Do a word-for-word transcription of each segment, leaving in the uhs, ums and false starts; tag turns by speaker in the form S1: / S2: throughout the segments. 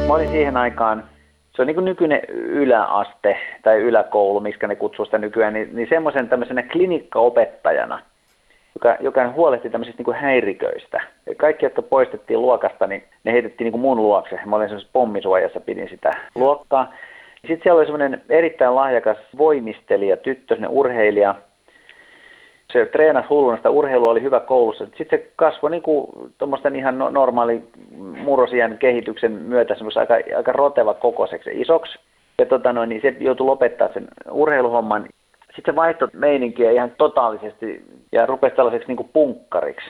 S1: Mä olin siihen aikaan, se on niin kuin nykyinen yläaste tai yläkoulu, miksi ne kutsuu sitä nykyään, niin, niin semmoisen tämmöisenä klinikkaopettajana, joka, joka huolehti tämmöisistä niin kuin häiriköistä. Ja kaikki, jotka poistettiin luokasta, niin ne heitettiin niin kuin mun luokse. Mä olin semmoisessa pommisuojassa, pidin sitä luokkaa. Sitten siellä oli semmoinen erittäin lahjakas voimistelija, tyttö, semmoinen urheilija. Se treenasi hulluna, sitä urheilua oli hyvä koulussa. Sitten se kasvoi niin kuin tuommoisten ihan normaali murrosiän kehityksen myötä semmoisen aika, aika roteva kokoiseksi isoksi. Ja tota noin, niin se joutui lopettaa sen urheiluhomman. Sitten se vaihtoi meininkiä ihan totaalisesti ja rupesi tällaiseksi niin kuin punkkariksi.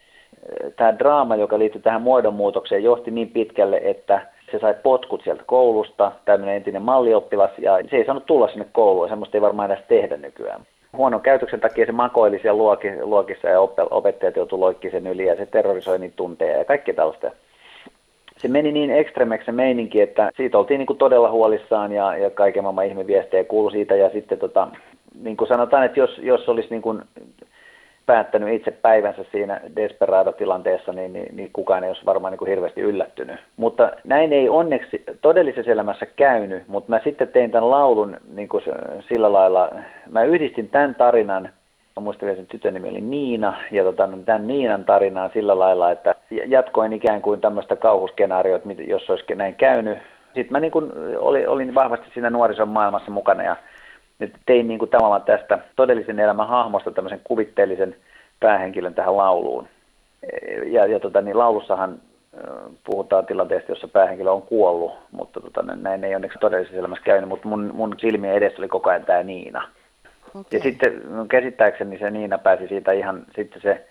S1: Tämä draama, joka liittyi tähän muodonmuutokseen, johti niin pitkälle, että se sai potkut sieltä koulusta, tämmöinen entinen mallioppilas, ja se ei saanut tulla sinne kouluun, semmoista ei varmaan edes tehdä nykyään. Huonon käytöksen takia se makoili siellä luokissa ja opettajat joutui loikkimaan sen yli ja se terrorisoi niitä tunteja ja kaikkea tällaista. Se meni niin ekstremeksi se meininki, että siitä oltiin niin kuin todella huolissaan ja, ja kaiken maailman ihmeviestejä kuului siitä. Ja sitten tota, niin kuin sanotaan, että jos, jos olisi niin kuin päättänyt itse päivänsä siinä desperado-tilanteessa, niin, niin, niin kukaan ei olisi varmaan niin kuin hirveästi yllättynyt. Mutta näin ei onneksi todellisessa elämässä käynyt, mutta mä sitten tein tämän laulun niin kuin sillä lailla, mä yhdistin tämän tarinan, mä muistan vielä sen tytön nimi oli Niina, ja tota, tämän Niinan tarinaan sillä lailla, että jatkoin ikään kuin tämmöistä kauhuskenaarioita, jos olisi näin käynyt. Sitten mä niin kuin olin, olin vahvasti siinä nuorison maailmassa mukana, ja tein niin kuin tavallaan tästä todellisen elämän hahmosta tämmöisen kuvitteellisen päähenkilön tähän lauluun. Ja, ja tota, niin laulussahan puhutaan tilanteesta, jossa päähenkilö on kuollut, mutta tota, näin ei onneksi todellisessa elämässä käynyt, mutta mun, mun silmien edessä oli koko ajan tämä Niina. Okay. Ja sitten käsittääkseni se Niina pääsi siitä ihan, sitten se,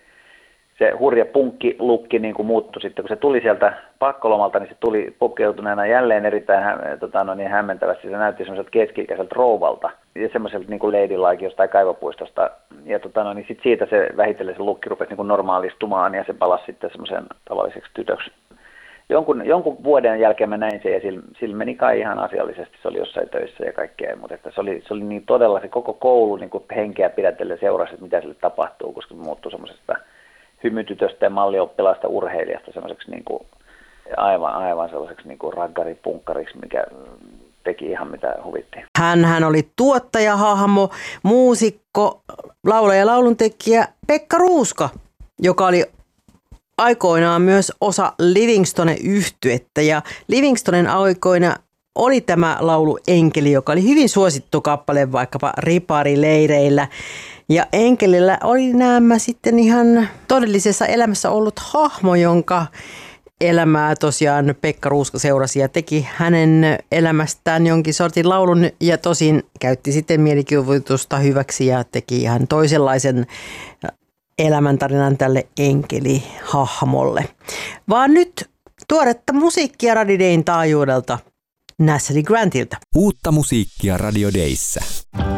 S1: se hurja punkkilukki niin kuin muuttui sitten, kun se tuli sieltä pakkolomalta, niin se tuli pukeutuneena jälleen erittäin hä, tota, no niin, hämmentävästi. Se näytti semmoiselta keski-ikäiseltä rouvalta ja semmoiselta niin kuin ladylike jostain kaivopuistosta. Ja tota, no niin sitten siitä se vähitellen se lukki rupesi niin kuin normaalistumaan ja se palasi sitten semmoisen tavalliseksi tytöksi. Jonkun, jonkun vuoden jälkeen mä näin sen ja sillä, sillä meni kai ihan asiallisesti. Se oli jossain töissä ja kaikkea, mutta että se oli, se oli niin todella se koko koulu niin kuin henkeä pidätellen seurasi, että mitä sille tapahtuu, koska se muuttui semmoisesta hymytytöstä ja mallioppilaasta urheilijasta semmoiseksi niin kuin aivan, aivan sellaiseksi niin kuin raggaripunkkariksi, mikä teki ihan mitä huvittiin.
S2: Hänhän oli tuottajahahmo, muusikko, laulaja ja lauluntekijä Pekka Ruuska, joka oli aikoinaan myös osa Livingstone-yhtyettä. Ja Livingstonen aikoina oli tämä laulu Enkeli, joka oli hyvin suosittu kappale vaikkapa riparileireillä. Ja Enkelillä oli nämä sitten ihan todellisessa elämässä ollut hahmo, jonka elämää tosiaan Pekka Ruuska seurasi ja teki hänen elämästään jonkin sortin laulun ja tosin käytti sitten mielikuvitusta hyväksi ja teki ihan toisenlaisen elämäntarinan tälle Enkeli-hahmolle. Vaan nyt tuoretta musiikkia Radio Dayn taajuudelta Natalie Grantilta.
S3: Uutta musiikkia Radio Dayssä.